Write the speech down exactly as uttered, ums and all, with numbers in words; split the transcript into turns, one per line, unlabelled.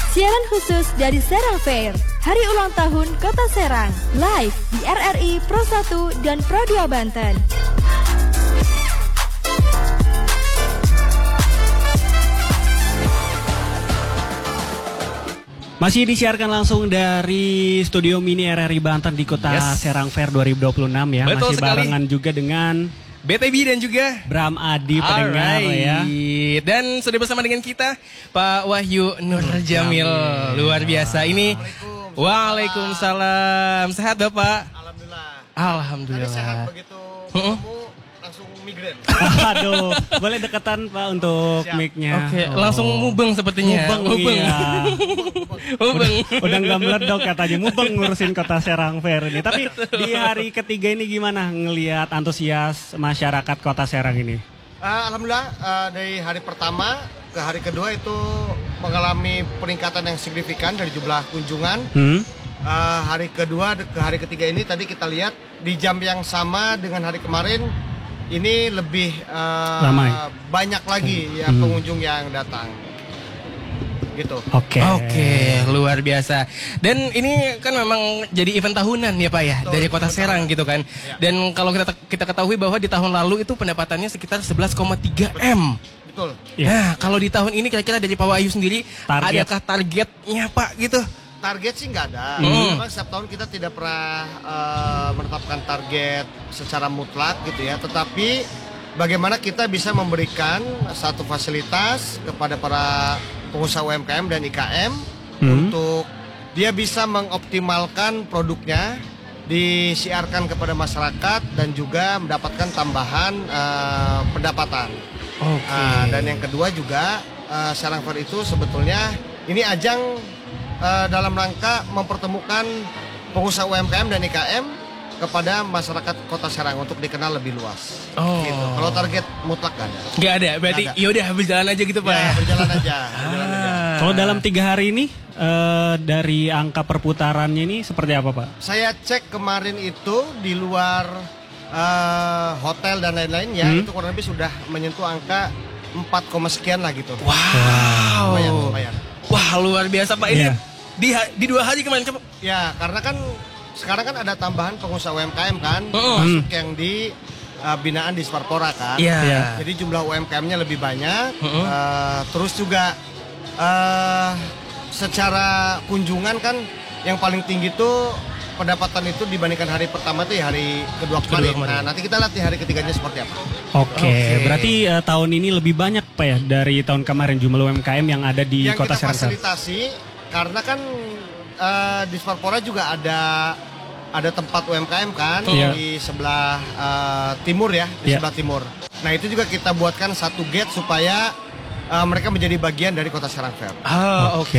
Siaran khusus dari Serang Fair, Hari Ulang Tahun Kota Serang, live di R R I Pro satu dan Pro dua Banten.
Masih disiarkan langsung dari studio mini R R I Banten di Kota yes. Serang Fair dua ribu dua puluh enam ya.
Betul
Masih
sekali.
Barengan juga dengan
B T B dan juga
Bram Adi pendengar ya.
Dan sudah bersama dengan kita Pak Wahyu Nur Jamil. Luar biasa. Ini Waalaikumsalam. Sehat Bapak?
Alhamdulillah.
Alhamdulillah.
Tadi sehat begitu
Uh-uh.
kamu langsung migrain.
Aduh, boleh dekatan Pak untuk mic-nya.
Oke, oh. langsung mubeng sepertinya.
Mubeng,
mubeng.
Iya.
mubeng.
Udah, udah nggak meledok katanya mubeng ngurusin Kota Serang Fair ini. Tapi di hari ketiga ini gimana ngelihat antusias masyarakat Kota Serang ini?
Uh, Alhamdulillah uh, dari hari pertama ke hari kedua itu mengalami peningkatan yang signifikan dari jumlah kunjungan. Hmm? Uh, hari kedua ke hari ketiga ini tadi kita lihat di jam yang sama dengan hari kemarin ini lebih uh,
ramai,
banyak lagi ya
hmm.
pengunjung yang datang. Gitu.
Oke. Okay. Oke, okay, luar biasa. Dan ini kan memang jadi event tahunan ya Pak ya, betul, dari Kota Serang gitu kan. Ya. Dan kalau kita kita ketahui bahwa di tahun lalu itu pendapatannya sekitar sebelas koma tiga M.
Betul.
Ya. Nah, kalau di tahun ini kira-kira dari Pak Wahyu sendiri
target.
Adakah targetnya Pak gitu?
Target sih nggak ada.
Hmm.
Memang setiap tahun kita tidak pernah uh, menetapkan target secara mutlak gitu ya. Tetapi bagaimana kita bisa memberikan satu fasilitas kepada para pengusaha U M K M dan I K M hmm. untuk dia bisa mengoptimalkan produknya, disiarkan kepada masyarakat dan juga mendapatkan tambahan uh, pendapatan.
Okay.
Uh, dan yang kedua juga uh, Serang Fair itu sebetulnya ini ajang uh, dalam rangka mempertemukan pengusaha U M K M dan I K M kepada masyarakat Kota Serang untuk dikenal lebih luas.
Oh.
Gitu. Kalau target mutlak gak ada.
Gak ada, berarti yaudah berjalan aja gitu Pak.
Ya, berjalan aja. berjalan
ah.
aja.
Kalau dalam tiga hari ini uh, dari angka perputarannya ini seperti apa Pak?
Saya cek kemarin itu di luar uh, hotel dan lain-lain ya hmm? itu kurang lebih sudah menyentuh angka empat, sekian lah gitu.
Wow.
Lumayan, lumayan.
Wah luar biasa Pak ini. Yeah. Di, di dua hari kemarin Pak.
Ya karena kan sekarang kan ada tambahan pengusaha U M K M kan,
uh-uh.
masuk yang di uh, binaan di Sparpora kan.
Yeah. Yeah.
Jadi jumlah U M K M-nya lebih banyak. Uh-uh. Uh, terus juga uh, secara kunjungan kan yang paling tinggi tuh pendapatan itu dibandingkan hari pertama tuh ya hari kedua kemarin. Nah nanti kita lihat di hari ketiganya seperti apa.
Oke, okay. okay. Berarti uh, tahun ini lebih banyak Pak ya dari tahun kemarin jumlah U M K M yang ada di
yang
Kota Serang.
Yang kita fasilitasi karena kan uh, di Sparpora juga ada ada tempat U M K M kan yeah. di sebelah uh, timur ya, di yeah. sebelah timur. Nah itu juga kita buatkan satu gate supaya uh, mereka menjadi bagian dari Kota Serang Fair.
Ah oke. Okay.